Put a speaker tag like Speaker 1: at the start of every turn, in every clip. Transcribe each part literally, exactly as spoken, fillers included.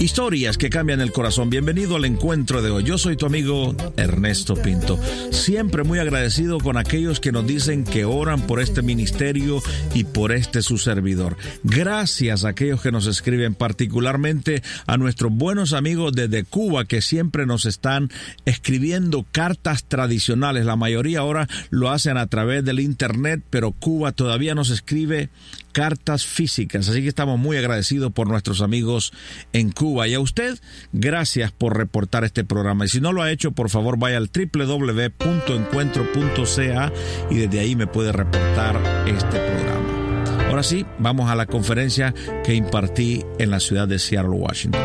Speaker 1: Historias que cambian el corazón. Bienvenido al encuentro de hoy. Yo soy tu amigo Ernesto Pinto. Siempre muy agradecido con aquellos que nos dicen que oran por este ministerio y por este su servidor. Gracias a aquellos que nos escriben, particularmente a nuestros buenos amigos desde Cuba que siempre nos están escribiendo cartas tradicionales. La mayoría ahora lo hacen a través del internet, pero Cuba todavía nos escribe cartas físicas, así que estamos muy agradecidos por nuestros amigos en Cuba. Y a usted, gracias por reportar este programa. Y si no lo ha hecho, por favor vaya al doble u doble u doble u punto encuentro punto c a y desde ahí me puede reportar este programa. Ahora sí, vamos a la conferencia que impartí en la ciudad de Seattle, Washington.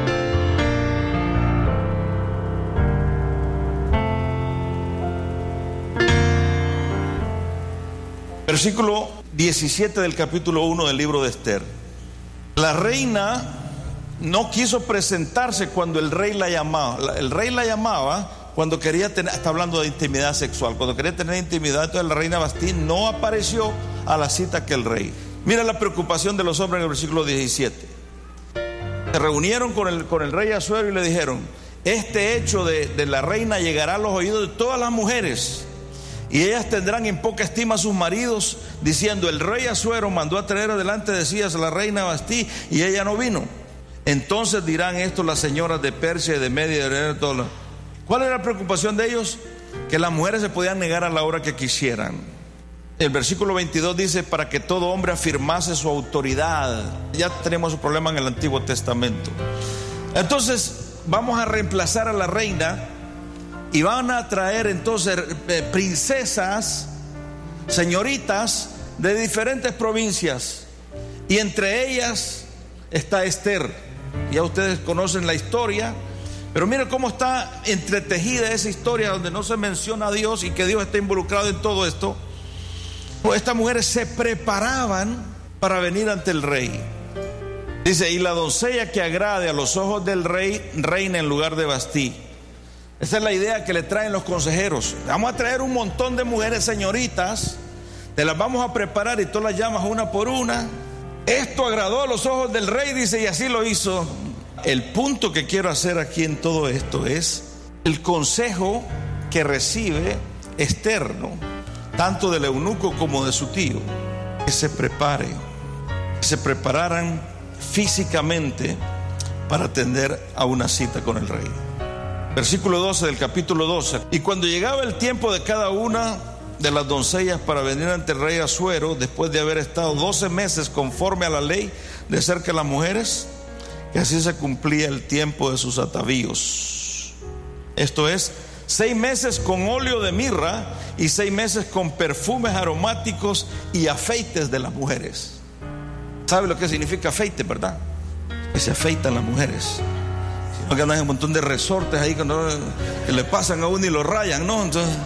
Speaker 2: Versículo diecisiete del capítulo uno del libro de Esther. La reina no quiso presentarse cuando el rey la llamaba. El rey la llamaba cuando quería tener, está hablando de intimidad sexual, cuando quería tener intimidad. Entonces la reina Vastí no apareció a la cita que el rey. Mira la preocupación de los hombres en el versículo diecisiete. Se reunieron con el, con el rey Asuero y le dijeron: este hecho de, de la reina llegará a los oídos de todas las mujeres, y ellas tendrán en poca estima a sus maridos, diciendo: el rey Asuero mandó a traer adelante de sí a la reina Vastí y ella no vino. Entonces dirán esto las señoras de Persia y de Media y de todo. ¿Cuál era la preocupación de ellos? Que las mujeres se podían negar a la hora que quisieran. El versículo veintidós dice: para que todo hombre afirmase su autoridad. Ya tenemos un problema en el Antiguo Testamento. Entonces vamos a reemplazar a la reina y van a traer entonces eh, princesas, señoritas de diferentes provincias, y entre ellas está Esther. Ya ustedes conocen la historia, pero miren cómo está entretejida esa historia donde no se menciona a Dios y que Dios está involucrado en todo esto. Pues estas mujeres se preparaban para venir ante el rey. Dice: y la doncella que agrade a los ojos del rey reina en lugar de Vastí. Esa es la idea que le traen los consejeros. Vamos a traer un montón de mujeres señoritas, te las vamos a preparar y tú las llamas una por una. Esto agradó a los ojos del rey, dice, y así lo hizo. El punto que quiero hacer aquí en todo esto es el consejo que recibe Esther, ¿no? Tanto del eunuco como de su tío, que se prepare, que se prepararan físicamente para atender a una cita con el rey. Versículo doce del capítulo doce. Y cuando llegaba el tiempo de cada una de las doncellas para venir ante el rey Asuero, después de haber estado doce meses conforme a la ley de cerca de las mujeres, que así se cumplía el tiempo de sus atavíos. Esto es, seis meses con óleo de mirra y seis meses con perfumes aromáticos y afeites de las mujeres. ¿Sabe lo que significa afeite, verdad? Que se afeitan las mujeres. No, que andan un montón de resortes ahí que, no, que le pasan a uno y lo rayan, ¿no? Entonces,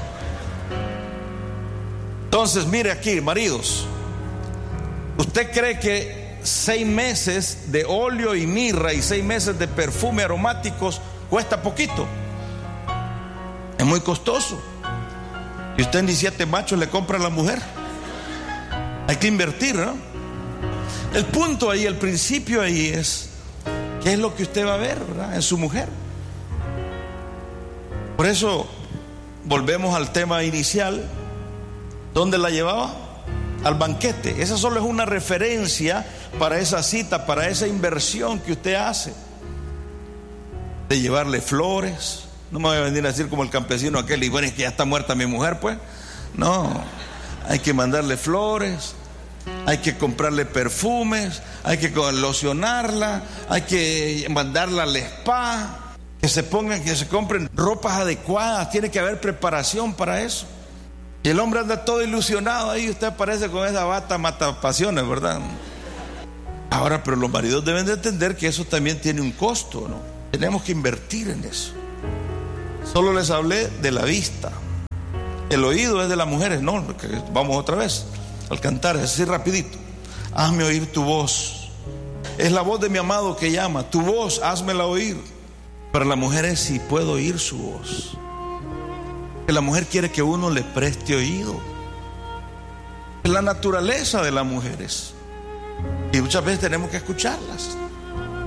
Speaker 2: entonces, mire aquí, maridos, ¿usted cree que seis meses de óleo y mirra y seis meses de perfume aromáticos cuesta poquito? Es muy costoso. Y usted ni siete machos le compra a la mujer. Hay que invertir, ¿no? El punto ahí, el principio ahí es: ¿qué es lo que usted va a ver, verdad, en su mujer? Por eso volvemos al tema inicial. ¿Dónde la llevaba? Al banquete. Esa solo es una referencia para esa cita, para esa inversión que usted hace, de llevarle flores. No me voy a venir a decir como el campesino aquel: y bueno, es que ya está muerta mi mujer, pues. No, hay que mandarle flores, hay que comprarle perfumes, hay que locionarla, hay que mandarla al spa, que se pongan, que se compren ropas adecuadas. Tiene que haber preparación para eso. Y el hombre anda todo ilusionado ahí, usted aparece con esa bata mata pasiones, ¿verdad? Ahora, pero los maridos deben de entender que eso también tiene un costo, ¿no? Tenemos que invertir en eso. Solo les hablé de la vista. El oído es de las mujeres, ¿no? Vamos otra vez al cantar, es así rapidito. Hazme oír tu voz. Es la voz de mi amado que llama. Tu voz, házmela oír. Para la mujer es si puedo oír su voz. Que la mujer quiere que uno le preste oído. Es la naturaleza de las mujeres. Y muchas veces tenemos que escucharlas.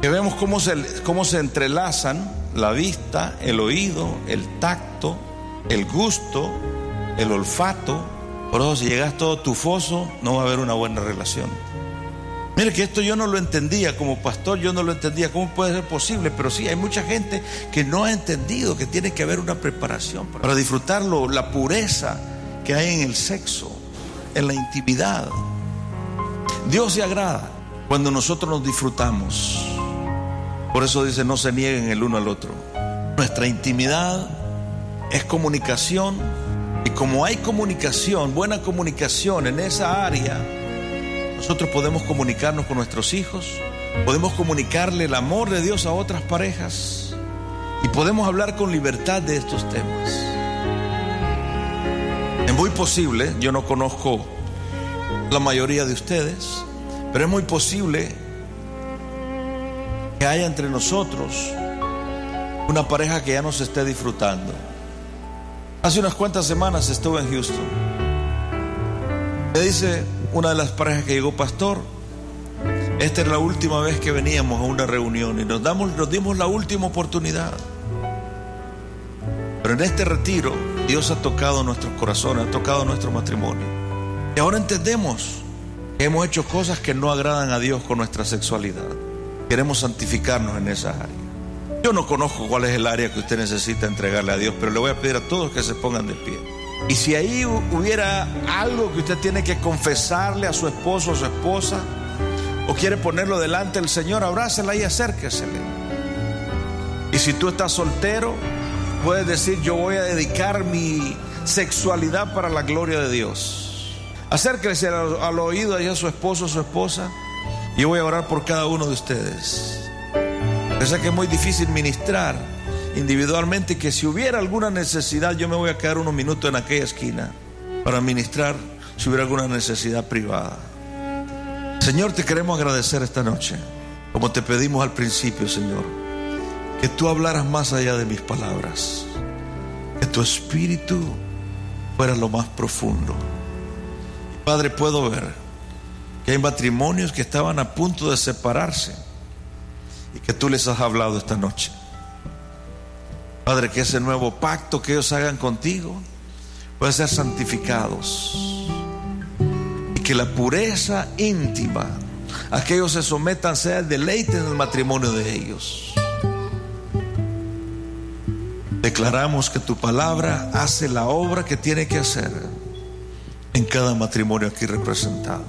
Speaker 2: que vemos cómo se, cómo se entrelazan la vista, el oído, el tacto, el gusto, el olfato. Por eso, si llegas todo tufoso, no va a haber una buena relación. Mire que esto yo no lo entendía como pastor, yo no lo entendía, ¿cómo puede ser posible? Pero sí, hay mucha gente que no ha entendido que tiene que haber una preparación para, para disfrutarlo, la pureza que hay en el sexo, en la intimidad. Dios se agrada cuando nosotros nos disfrutamos. Por eso dice, no se nieguen el uno al otro. Nuestra intimidad es comunicación, y como hay comunicación, buena comunicación en esa área, nosotros podemos comunicarnos con nuestros hijos, podemos comunicarle el amor de Dios a otras parejas y podemos hablar con libertad de estos temas. Es muy posible, yo no conozco la mayoría de ustedes, pero es muy posible que haya entre nosotros una pareja que ya no se esté disfrutando. Hace unas cuantas semanas estuve en Houston. Me dice una de las parejas que llegó: pastor, esta es la última vez que veníamos a una reunión y nos, damos, nos dimos la última oportunidad. Pero en este retiro Dios ha tocado nuestros corazones, ha tocado nuestro matrimonio. Y ahora entendemos que hemos hecho cosas que no agradan a Dios con nuestra sexualidad. Queremos santificarnos en esa área. Yo no conozco cuál es el área que usted necesita entregarle a Dios, pero le voy a pedir a todos que se pongan de pie. Y si ahí hubiera algo que usted tiene que confesarle a su esposo o su esposa, o quiere ponerlo delante del Señor, abrácela y acérquesele. Y si tú estás soltero, puedes decir: yo voy a dedicar mi sexualidad para la gloria de Dios. Acérquese al, al oído a su esposo o su esposa, y yo voy a orar por cada uno de ustedes. Yo sé que es muy difícil ministrar individualmente, que si hubiera alguna necesidad, yo me voy a quedar unos minutos en aquella esquina para ministrar si hubiera alguna necesidad privada. Señor, te queremos agradecer esta noche, como te pedimos al principio, Señor, que tú hablaras más allá de mis palabras, que tu espíritu fuera lo más profundo. Padre, puedo ver que hay matrimonios que estaban a punto de separarse y que tú les has hablado esta noche. Padre, que ese nuevo pacto que ellos hagan contigo pueda ser santificados, y que la pureza íntima a que ellos se sometan sea el deleite en el matrimonio de ellos. Declaramos que tu palabra hace la obra que tiene que hacer en cada matrimonio aquí representado.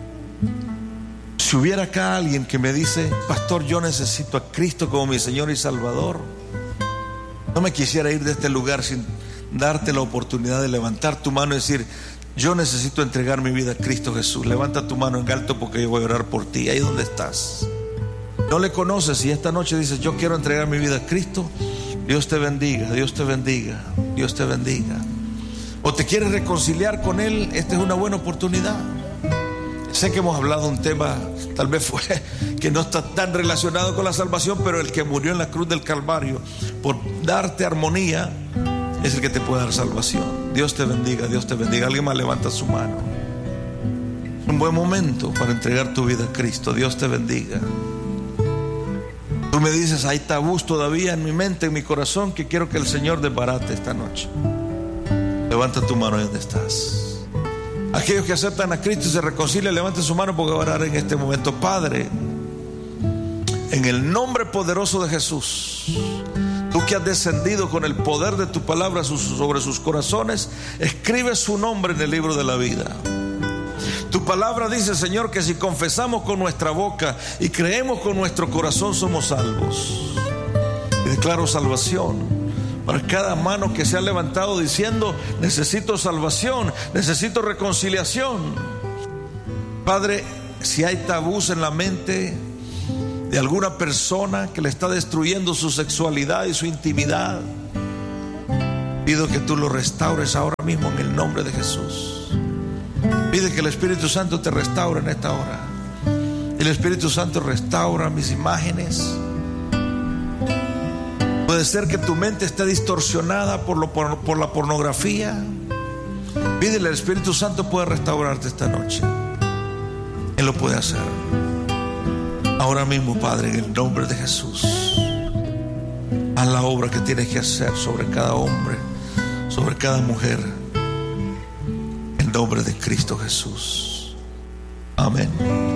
Speaker 2: Si hubiera acá alguien que me dice: pastor, yo necesito a Cristo como mi Señor y Salvador, no me quisiera ir de este lugar sin darte la oportunidad de levantar tu mano y decir: yo necesito entregar mi vida a Cristo Jesús. Levanta tu mano en alto, porque yo voy a orar por ti, ahí donde estás. No le conoces y esta noche dices: yo quiero entregar mi vida a Cristo. Dios te bendiga, Dios te bendiga, Dios te bendiga. O te quieres reconciliar con Él, esta es una buena oportunidad. Sé que hemos hablado de un tema, tal vez fue que no está tan relacionado con la salvación, pero el que murió en la cruz del Calvario por darte armonía es el que te puede dar salvación. Dios te bendiga, Dios te bendiga. Alguien más levanta su mano. Es un buen momento para entregar tu vida a Cristo. Dios te bendiga. Tú me dices: hay tabús todavía en mi mente, en mi corazón, que quiero que el Señor desbarate esta noche. Levanta tu mano ahí donde estás. Aquellos que aceptan a Cristo y se reconcilian, levanten su mano, porque voy a orar en este momento. Padre, en el nombre poderoso de Jesús, tú que has descendido con el poder de tu palabra sobre sus corazones, escribe su nombre en el libro de la vida. Tu palabra dice, Señor, que si confesamos con nuestra boca y creemos con nuestro corazón, somos salvos. Y declaro salvación para cada mano que se ha levantado diciendo: necesito salvación, necesito reconciliación. Padre, si hay tabús en la mente de alguna persona que le está destruyendo su sexualidad y su intimidad, pido que tú lo restaures ahora mismo en el nombre de Jesús. Pide que el Espíritu Santo te restaure en esta hora. El Espíritu Santo restaura mis imágenes. Puede ser que tu mente esté distorsionada por, lo, por, por la pornografía. Pídele, el Espíritu Santo puede restaurarte esta noche. Él lo puede hacer. Ahora mismo, Padre, en el nombre de Jesús, haz la obra que tienes que hacer sobre cada hombre, sobre cada mujer, en nombre de Cristo Jesús. Amén.